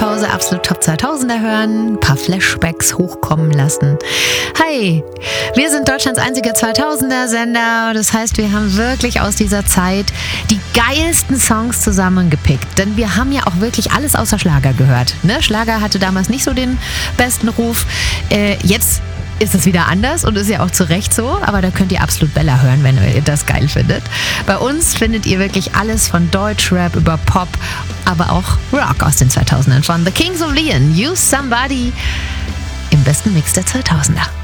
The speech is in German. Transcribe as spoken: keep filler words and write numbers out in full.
Pause Absolut Top zweitausender hören, ein paar Flashbacks hochkommen lassen. Hi, wir sind Deutschlands einziger zweitausender-Sender. Das heißt, wir haben wirklich aus dieser Zeit die geilsten Songs zusammengepickt. Denn wir haben ja auch wirklich alles außer Schlager gehört. Ne? Schlager hatte damals nicht so den besten Ruf. Äh, jetzt ist es wieder anders und ist ja auch zu Recht so, aber da könnt ihr Absolut Bella hören, wenn ihr das geil findet. Bei uns findet ihr wirklich alles von Deutschrap über Pop, aber auch Rock aus den zweitausendern von The Kings of Leon, Use Somebody im besten Mix der zweitausender.